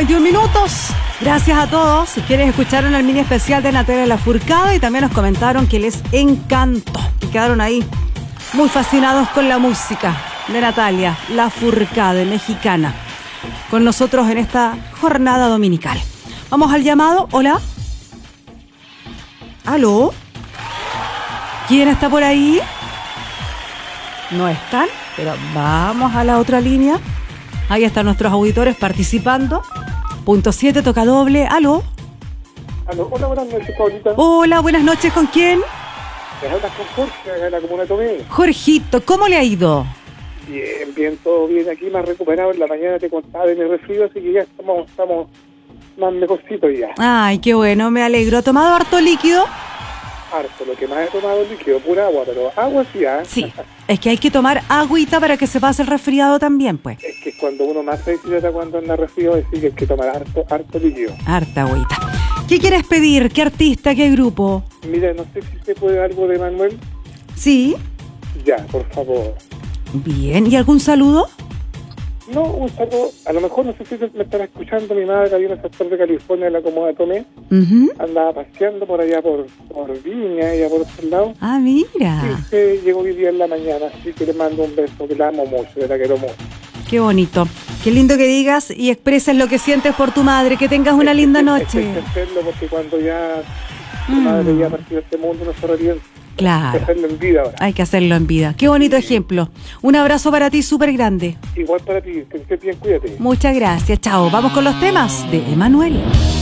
21 minutos. Gracias a todos quienes escucharon el mini especial de Natalia Lafourcade y también nos comentaron que les encantó y quedaron ahí muy fascinados con la música de Natalia Lafourcade, mexicana, con nosotros en esta jornada dominical. Vamos al llamado. Hola. ¿Aló? ¿Quién está por ahí? No están, pero vamos a la otra línea. Ahí están nuestros auditores participando. Punto 7, toca doble. ¿Aló? Aló, hola, buenas noches, Paulita. Hola, buenas noches. ¿Con quién? Me hablas con Jorge, acá en la comuna de Tomé. Jorgito, ¿cómo le ha ido? Bien, todo bien aquí, más recuperado. En la mañana te contaba de mi resfrío, así que ya estamos más mejorcitos ya. Ay, qué bueno, me alegro. ¿Ha tomado harto líquido? Harto, lo que más he tomado es líquido, pura agua, pero agua sí, ¿eh? Sí, es que hay que tomar agüita para que se pase el resfriado también, pues. Es que cuando uno más se deshidrata cuando anda resfriado, es que hay que tomar harto líquido. Harta agüita. ¿Qué quieres pedir? ¿Qué artista? ¿Qué grupo? Mira, no sé si se puede algo de Manuel. Sí. Ya, por favor. Bien, ¿y algún saludo? No, un saludo, a lo mejor no sé si me estará escuchando mi madre, había un sector de California en la comuna de Tomé, andaba paseando por allá por Viña, allá por otro lado. Ah, mira. Y se llegó hoy día en la mañana, así que le mando un beso, que la amo mucho, que la quiero mucho. Qué bonito. Qué lindo que digas y expreses lo que sientes por tu madre. Que tengas una linda noche. Hay que hacerlo porque cuando ya tu madre ya partió de este mundo no se arrepiente. Claro. Hay que hacerlo en vida ahora. Hay que hacerlo en vida. Qué bonito ejemplo. Un abrazo para ti súper grande. Igual para ti, que estés bien, cuídate. Muchas gracias. Chao. Vamos con los temas de Emanuel.